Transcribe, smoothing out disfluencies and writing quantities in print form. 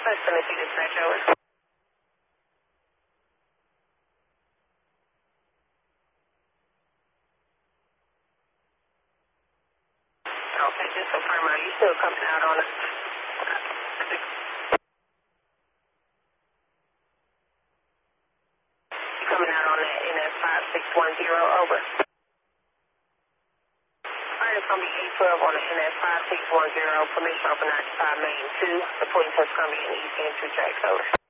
West Tennessee dispatch, over. Okay, just confirm, are you still coming out on it? You coming out on that NS 5610, over. Alright, it's going to be 812 on the NS 5610, permission open 95 main 2, the police has come in East End 2 tracks, over.